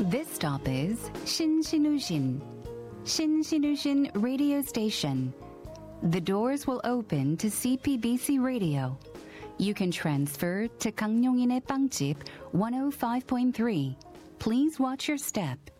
This stop is Shinsinushin. Shinsinushin Radio Station. The doors will open to CPBC Radio. You can transfer to 강용인의 빵집 105.3. Please watch your step.